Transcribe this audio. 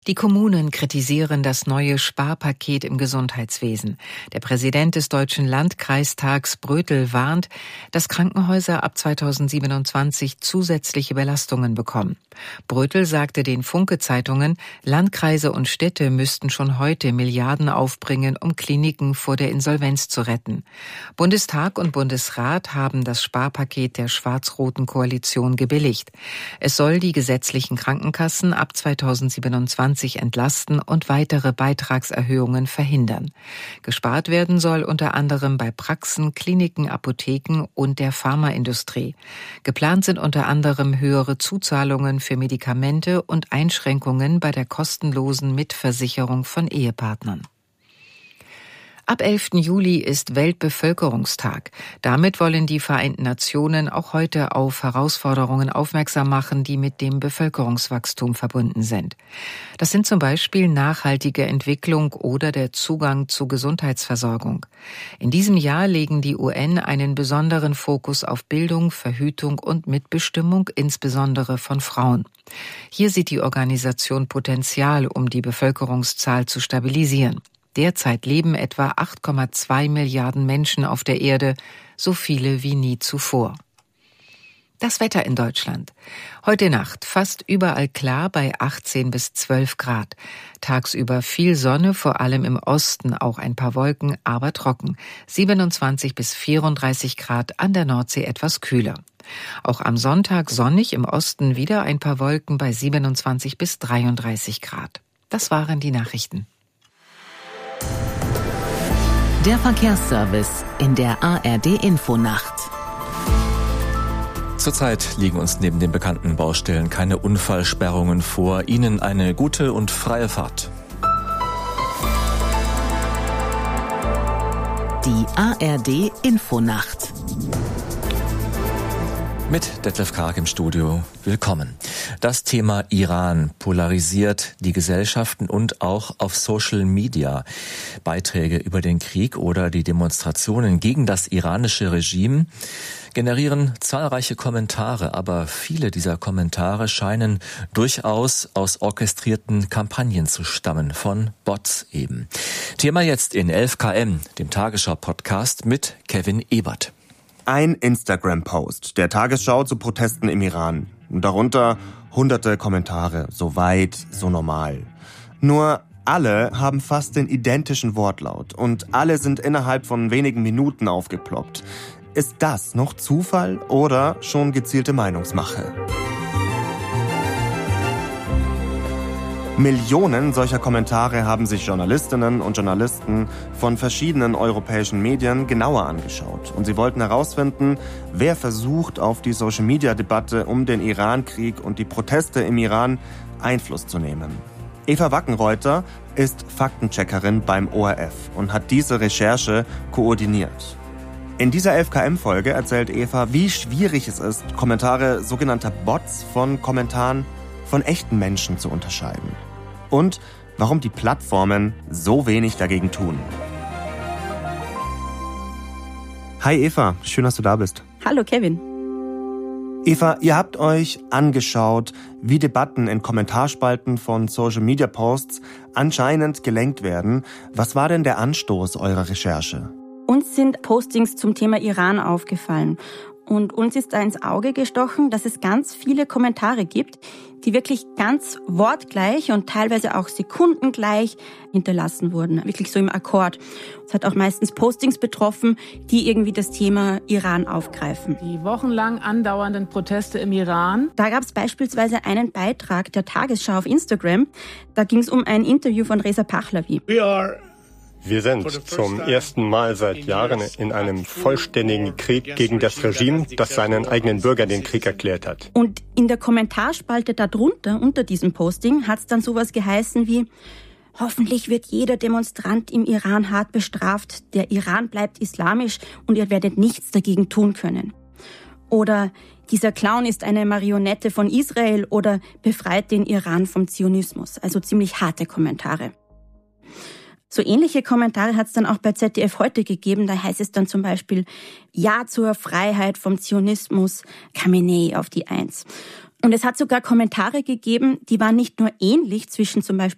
Die Kommunen kritisieren das neue Sparpaket im Gesundheitswesen. Der Präsident des Deutschen Landkreistags Brötel warnt, dass Krankenhäuser ab 2027 zusätzliche Belastungen bekommen. Brötel sagte den Funke-Zeitungen, Landkreise und Städte müssten schon heute Milliarden aufbringen, um Kliniken vor der Insolvenz zu retten. Bundestag und Bundesrat haben das Sparpaket der schwarz-roten Koalition gebilligt. Es soll die gesetzlichen Krankenkassen ab 2027 entlasten und weitere Beitragserhöhungen verhindern. Gespart werden soll unter anderem bei Praxen, Kliniken, Apotheken und der Pharmaindustrie. Geplant sind unter anderem höhere Zuzahlungen für Medikamente und Einschränkungen bei der kostenlosen Mitversicherung von Ehepartnern. Ab 11. Juli ist Weltbevölkerungstag. Damit wollen die Vereinten Nationen auch heute auf Herausforderungen aufmerksam machen, die mit dem Bevölkerungswachstum verbunden sind. Das sind zum Beispiel nachhaltige Entwicklung oder der Zugang zu Gesundheitsversorgung. In diesem Jahr legen die UN einen besonderen Fokus auf Bildung, Verhütung und Mitbestimmung, insbesondere von Frauen. Hier sieht die Organisation Potenzial, um die Bevölkerungszahl zu stabilisieren. Derzeit leben etwa 8,2 Milliarden Menschen auf der Erde, so viele wie nie zuvor. Das Wetter in Deutschland. Heute Nacht fast überall klar bei 18 bis 12 Grad. Tagsüber viel Sonne, vor allem im Osten auch ein paar Wolken, aber trocken. 27 bis 34 Grad, an der Nordsee etwas kühler. Auch am Sonntag sonnig, im Osten wieder ein paar Wolken bei 27 bis 33 Grad. Das waren die Nachrichten. Der Verkehrsservice in der ARD-Infonacht. Zurzeit liegen uns neben den bekannten Baustellen keine Unfallsperrungen vor. Ihnen eine gute und freie Fahrt. Die ARD-Infonacht. Mit Detlef Karg im Studio. Willkommen. Das Thema Iran polarisiert die Gesellschaften und auch auf Social Media. Beiträge über den Krieg oder die Demonstrationen gegen das iranische Regime generieren zahlreiche Kommentare, aber viele dieser Kommentare scheinen durchaus aus orchestrierten Kampagnen zu stammen, von Bots eben. Thema jetzt in 11KM, dem Tagesschau-Podcast mit Kevin Ebert. Ein Instagram-Post der Tagesschau zu Protesten im Iran. Und darunter hunderte Kommentare, so weit, so normal. Nur alle haben fast den identischen Wortlaut und alle sind innerhalb von wenigen Minuten aufgeploppt. Ist das noch Zufall oder schon gezielte Meinungsmache? Millionen solcher Kommentare haben sich Journalistinnen und Journalisten von verschiedenen europäischen Medien genauer angeschaut. Und sie wollten herausfinden, wer versucht, auf die Social-Media-Debatte um den Iran-Krieg und die Proteste im Iran Einfluss zu nehmen. Eva Wackenreuter ist Faktencheckerin beim ORF und hat diese Recherche koordiniert. In dieser 11KM-Folge erzählt Eva, wie schwierig es ist, Kommentare sogenannter Bots von Kommentaren von echten Menschen zu unterscheiden. Und warum die Plattformen so wenig dagegen tun. Hi Eva, schön, dass du da bist. Hallo Kevin. Eva, ihr habt euch angeschaut, wie Debatten in Kommentarspalten von Social-Media-Posts anscheinend gelenkt werden. Was war denn der Anstoß eurer Recherche? Uns sind Postings zum Thema Iran aufgefallen. Und uns ist da ins Auge gestochen, dass es ganz viele Kommentare gibt, die wirklich ganz wortgleich und teilweise auch sekundengleich hinterlassen wurden. Wirklich so im Akkord. Es hat auch meistens Postings betroffen, die irgendwie das Thema Iran aufgreifen. Die wochenlang andauernden Proteste im Iran. Da gab es beispielsweise einen Beitrag der Tagesschau auf Instagram. Da ging es um ein Interview von Reza Pahlavi. Wir sind zum ersten Mal seit Jahren in einem vollständigen Krieg gegen das Regime, das seinen eigenen Bürgern den Krieg erklärt hat. Und in der Kommentarspalte darunter, unter diesem Posting, hat es dann sowas geheißen wie: Hoffentlich wird jeder Demonstrant im Iran hart bestraft. Der Iran bleibt islamisch und ihr werdet nichts dagegen tun können. Oder dieser Clown ist eine Marionette von Israel oder befreit den Iran vom Zionismus. Also ziemlich harte Kommentare. So ähnliche Kommentare hat es dann auch bei ZDF heute gegeben. Da heißt es dann zum Beispiel: Ja zur Freiheit vom Zionismus, Khamenei auf die 1. Und es hat sogar Kommentare gegeben, die waren nicht nur ähnlich zwischen zum Beispiel